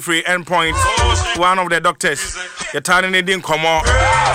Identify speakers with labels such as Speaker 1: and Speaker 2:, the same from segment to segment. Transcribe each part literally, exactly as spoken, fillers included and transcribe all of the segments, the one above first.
Speaker 1: free endpoint. One of the doctors, you're turning it in come on.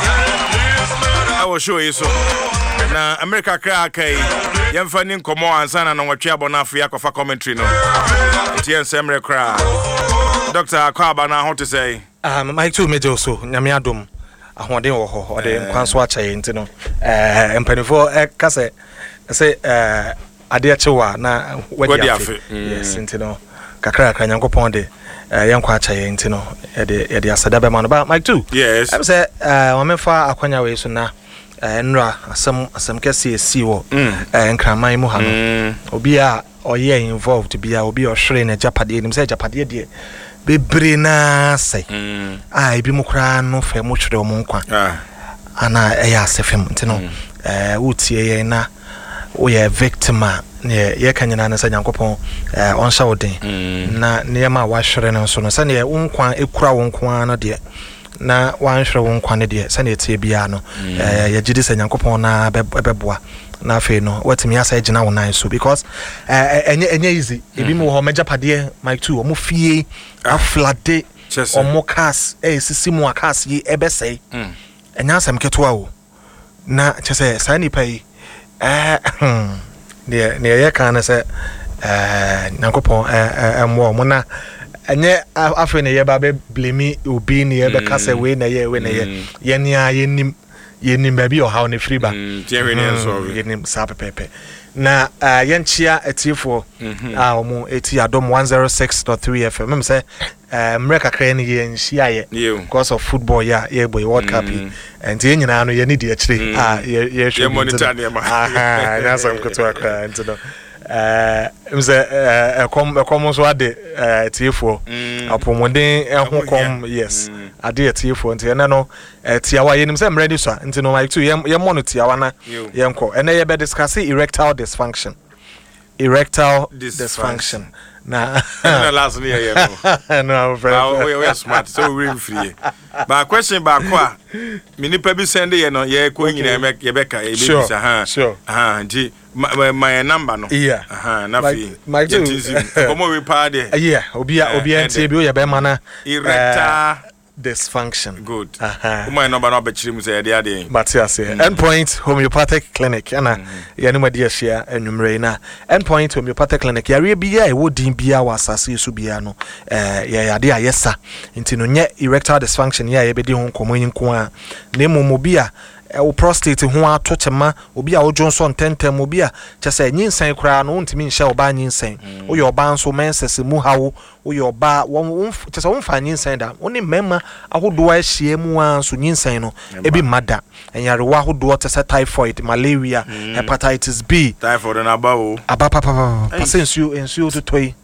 Speaker 1: I will show you so. Now, America crack, young funding come on and son and what you have on for commentary. No, it's here in crack. Doctor Kwabana, how to say?
Speaker 2: Um, my two major so, Yamiadum. I want to or the Quanswatch, you know, and penny for a cassette. I say, uh, I dear Chua, now, what do you have? Yes, you know, Kakra, Yanko Ponde. Young Quacha, you know, at the Asadaba man about my two.
Speaker 1: Yes,
Speaker 2: I said, uh, I'm a far Aquania way so now. Nra some some kesi C O and Kramai Muhammad Obia or ye involved to be a obi or shrine a Japadi him say Japadi dear. Be brina say I be mukra no fe much de omunkwa. And I asefim tino eh utie na we victim ne ye kanyana na Yankopon eh onsha odin na niema wa hwere no so no se ne unkwa ekura wonkwa no de na wan hwere wonkwa ne de se ne tie bia no eh ye gidi se Yankopon na beboa na fe no watimi asa gina wonan so because eh enye enye easy ebi mu ho Japade Mike two omo fie aflade omo cars eh sisi mu cars yi ebesei enya asem keto awo na chese sa ni pai eh ne ne ye kan se eh Yankopon eh emwo mo na enye afi ne ye ba be blame obi ne ye be kase we na ye we na ye ye nia ye nim ye nim ba bi o ha ne free ba ye nim sa pepe na ye nchia etifo a omo eti adom one oh six point three F M say America kran ye nchia ye because of football ya ye boy world cup and ye nyina no ye ni de akire ah ye ye
Speaker 1: monitor ne ma
Speaker 2: ah na sam koto akra ntino eh mze eh kom kom so ade eh tiefo apomodin ehwo kom yes ade tiefo nti ene no tiawa ye nim se mready so nti no like two ye mono tiawa na ye nko ene ye be discuss erectile dysfunction erectile dysfunction na
Speaker 1: na last year ye
Speaker 2: no
Speaker 1: friend we we smart so we free ba question ba ko a me nipa bi send ye no ye ko nyina ye beka ye be bisa ha ha nti my number no
Speaker 2: yeah
Speaker 1: aha na fi
Speaker 2: my two
Speaker 1: komo we pa de
Speaker 2: yeah obia obia ntie bi o ye be mana
Speaker 1: erectile
Speaker 2: dysfunction
Speaker 1: good aha my number no be chiri mu say de ade
Speaker 2: Matthias endpoint homeopathic clinic ana ye ne made share enwumre na endpoint homeopathic clinic yare bia e wodin bia wasase su bia no eh ye yade ayesa nti no nye erectile dysfunction ya ye be di ho komo nko a na momo bia o prostate ho atochema obi a ojonso ntentem obi a chese nyinsan kura no ntimi nhye oba nyinsan o ye oba nso menses mu hawo o ye oba won chese won fa nyinsan da oni mema ahodo a hie mu a so nyinsan no ebi mada enyare wa ahodo tese typhoid malaria hepatitis B
Speaker 1: typhoid na ba o
Speaker 2: aba papa papa pasensu ensu to toy